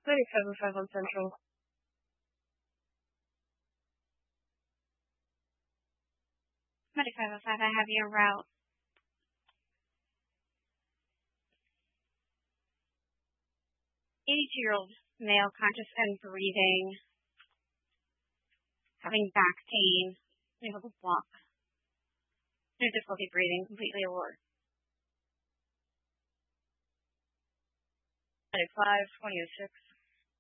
97.5 on Central. 9505, I have your route. 82-year-old male, conscious and breathing, having back pain, able to walk, no difficulty breathing, completely alert. 95, 2006.